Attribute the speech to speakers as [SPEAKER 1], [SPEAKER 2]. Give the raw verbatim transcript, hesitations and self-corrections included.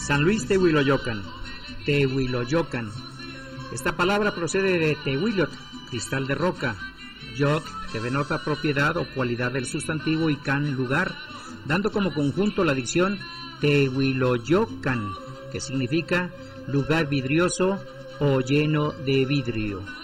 [SPEAKER 1] San Luis Tehuiloyocan, Tehuiloyocan. Esta palabra procede de Tehuilot, cristal de roca, Yot, que denota propiedad o cualidad del sustantivo, y can, lugar, dando como conjunto la dicción Tehuiloyocan, que significa lugar vidrioso o lleno de vidrio.